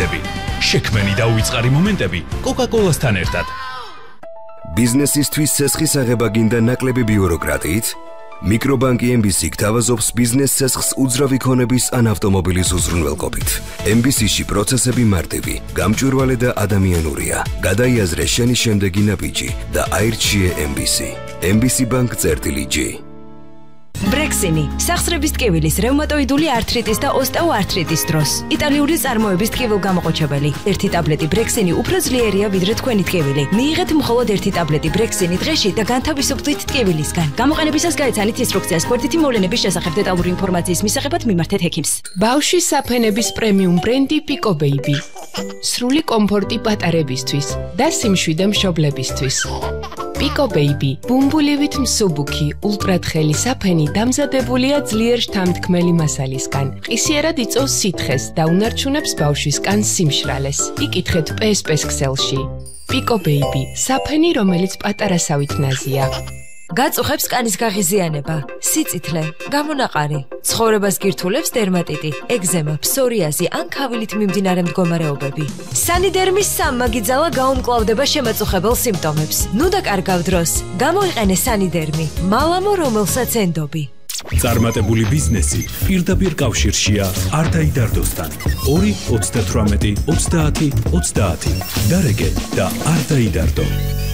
სიურპრიზები. შექმენი და უიწყარი მომენტები Coca-Cola-სთან ერთად. ბიზნესისთვის ცესხის აღება გინდა ნაკლები ბიუროკრატიით? მიკრობანკი MBC გთავაზობს ბიზნეს ცესხს უძრავი ქონების ან ავტომობილის უზრუნველყოფით. MBC-ში პროცესები მარტივი, გამჭვირვალე და ადამიანურია. გადაიაზრე შენი შემდეგი ნაბიჯი და აირჩიე MBC. MBC Bank-G. ბრექსინი, სახსრების ტკივილის, რევმატოიდული ართრიტის და ოსტეოართრიტის დროს. იტალიური წარმოების ტკივილგამოყოჩებელი. ერთი ტაბლეტი ბრექსინი უფრო ძლიერია ვიდრე თქვენი ტკივილი. მიიღეთ მხოლოდ ერთი ტაბლეტი ბრექსინი დღეში და განთავისუფლდით ტკივილისგან. გამოყენებისას გაეცანით ინსტრუქციას გვერდითი მოვლენების შესახებ დეტალური ინფორმაციის მისაღებად მიმართეთ ექიმს. ბავშვის საფენების პრემიუმ ბრენდი Pico Baby. სრული კომფორტი პატარებისთვის და სიმშვიდე მშობლებისთვის. Pico Baby, ბუმბულივით მსუბუქი, ულტრათხელი საფენი დამზადებულია ძლიერ შთამთქმელი მასალისგან. ყისიერად იწვევს სითხეს და უნარჩუნებს ბავშვის კანს სიმშრალეს. იკითხეთ PSP-ს ქსელში. Pico Baby, საფენი, რომელიც პატარასავით ნაზია. გაწუხებს კანის გაღიზიანება, სიწითლე, გამონაყარი, ცხოვრებას გირთულებს დერმატიტი, ეგზემა, ფსორიაზი ან ქავილით მიმდინარე მდგომარეობები. სანიდერმის სამმაგიძალა გაუმკლავდება შემაწუხებელ სიმპტომებს. ნუ დაკარგავ დროს, გამოიყენე სანიდერმი, მალამო რომელსაც ენდობი. წარმატებული ბიზნესი პირდაპირ კავშირშია არდაიდარდოსთან. 2 38 30 30. დარეგე და არდაიდარდო.